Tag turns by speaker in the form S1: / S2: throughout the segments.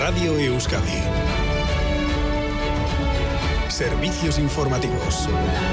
S1: Radio Euskadi. Servicios informativos.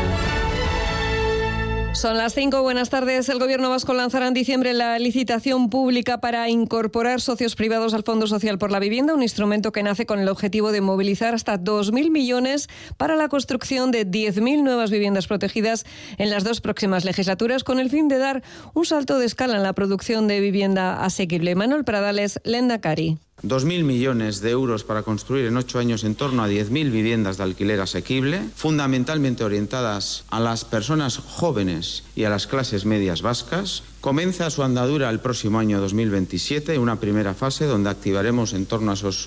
S2: Son las 5, buenas tardes. El Gobierno vasco lanzará en diciembre la licitación pública para incorporar socios privados al Fondo Social por la Vivienda, un instrumento que nace con el objetivo de movilizar hasta 2.000 millones para la construcción de 10.000 nuevas viviendas protegidas en las 2 próximas legislaturas, con el fin de dar un salto de escala en la producción de vivienda asequible. Manuel Pradales, Lehendakari.
S3: 2.000 millones de euros para construir en 8 años en torno a 10.000 viviendas de alquiler asequible, fundamentalmente orientadas a las personas jóvenes y a las clases medias vascas. Comienza su andadura el próximo año 2027, una primera fase donde activaremos en torno a esos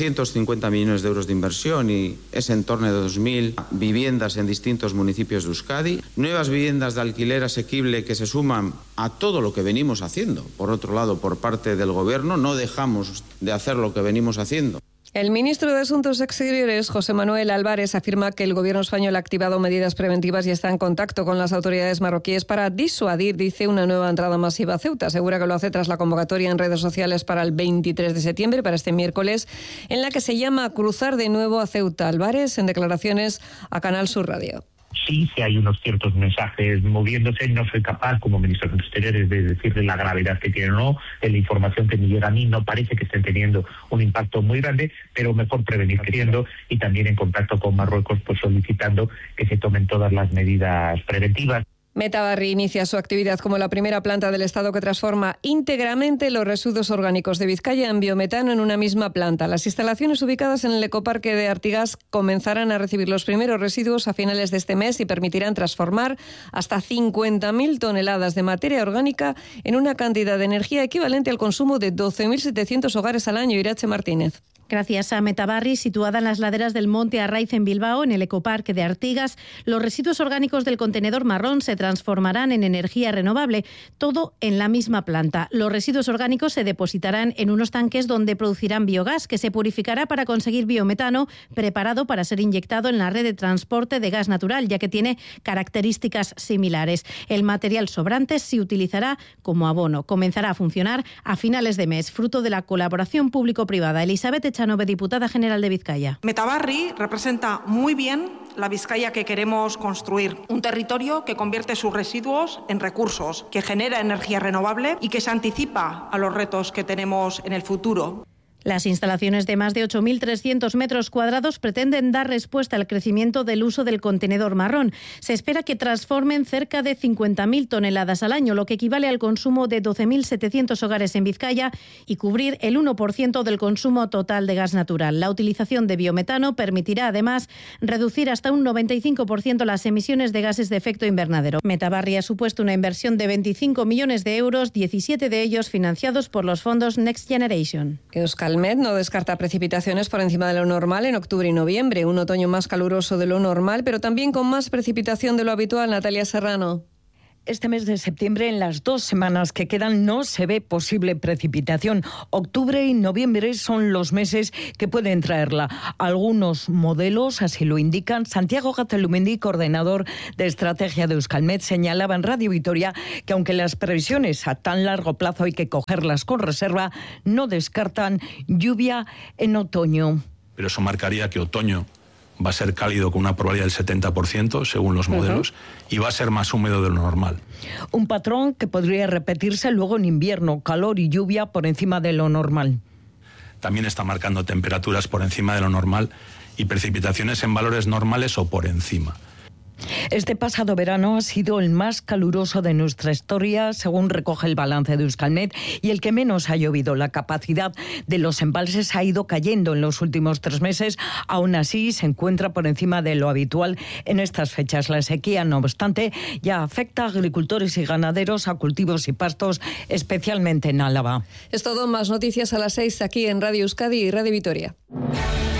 S3: 450 millones de euros de inversión y es en torno a 2.000 viviendas en distintos municipios de Euskadi. Nuevas viviendas de alquiler asequible que se suman a todo lo que venimos haciendo. Por otro lado, por parte del Gobierno, no dejamos de hacer lo que venimos haciendo.
S2: El ministro de Asuntos Exteriores, José Manuel Álvarez, afirma que el Gobierno español ha activado medidas preventivas y está en contacto con las autoridades marroquíes para disuadir, dice, una nueva entrada masiva a Ceuta. Asegura que lo hace tras la convocatoria en redes sociales para el 23 de septiembre, para este miércoles, en la que se llama a cruzar de nuevo a Ceuta. Álvarez, en declaraciones a Canal Sur Radio.
S4: Sí, hay unos ciertos mensajes moviéndose. No soy capaz, como ministro de Exteriores, de decirle la gravedad que tienen o no. La información que me llega a mí no parece que estén teniendo un impacto muy grande, pero mejor prevenir queriendo, y también en contacto con Marruecos, pues solicitando que se tomen todas las medidas preventivas.
S2: Metabarri inicia su actividad como la primera planta del Estado que transforma íntegramente los residuos orgánicos de Vizcaya en biometano en una misma planta. Las instalaciones ubicadas en el ecoparque de Artigas comenzarán a recibir los primeros residuos a finales de este mes y permitirán transformar hasta 50.000 toneladas de materia orgánica en una cantidad de energía equivalente al consumo de 12.700 hogares al año. Irache Martínez.
S5: Gracias a Metabarri, situada en las laderas del Monte Arraiz en Bilbao, en el ecoparque de Artigas, los residuos orgánicos del contenedor marrón se transformarán en energía renovable, todo en la misma planta. Los residuos orgánicos se depositarán en unos tanques donde producirán biogás, que se purificará para conseguir biometano, preparado para ser inyectado en la red de transporte de gas natural, ya que tiene características similares. El material sobrante se utilizará como abono. Comenzará a funcionar a finales de mes, fruto de la colaboración público-privada. Elizabeth Echanove, diputada general de Vizcaya.
S6: Metabarri representa muy bien la Vizcaya que queremos construir, un territorio que convierte sus residuos en recursos, que genera energía renovable y que se anticipa a los retos que tenemos en el futuro.
S5: Las instalaciones de más de 8.300 metros cuadrados pretenden dar respuesta al crecimiento del uso del contenedor marrón. Se espera que transformen cerca de 50.000 toneladas al año, lo que equivale al consumo de 12.700 hogares en Vizcaya y cubrir el 1% del consumo total de gas natural. La utilización de biometano permitirá además reducir hasta un 95% las emisiones de gases de efecto invernadero. Metabarri ha supuesto una inversión de 25 millones de euros, 17 de ellos financiados por los fondos Next Generation.
S2: Euskalmet no descarta precipitaciones por encima de lo normal en octubre y noviembre, un otoño más caluroso de lo normal, pero también con más precipitación de lo habitual. Natalia Serrano.
S7: Este mes de septiembre, en las 2 semanas que quedan, no se ve posible precipitación. Octubre y noviembre son los meses que pueden traerla. Algunos modelos así lo indican. Santiago Gatelumendi, coordinador de estrategia de Euskalmet, señalaba en Radio Vitoria que aunque las previsiones a tan largo plazo hay que cogerlas con reserva, no descartan lluvia en otoño.
S8: Pero eso marcaría que otoño va a ser cálido con una probabilidad del 70%, según los modelos, y va a ser más húmedo de lo normal.
S7: Un patrón que podría repetirse luego en invierno, calor y lluvia por encima de lo normal.
S8: También está marcando temperaturas por encima de lo normal y precipitaciones en valores normales o por encima.
S7: Este pasado verano ha sido el más caluroso de nuestra historia, según recoge el balance de Euskalmet, y el que menos ha llovido. La capacidad de los embalses ha ido cayendo en los últimos 3 meses. Aún así, se encuentra por encima de lo habitual en estas fechas. La sequía, no obstante, ya afecta a agricultores y ganaderos, a cultivos y pastos, especialmente en Álava.
S2: Es todo, más noticias a las 6 aquí en Radio Euskadi y Radio Vitoria.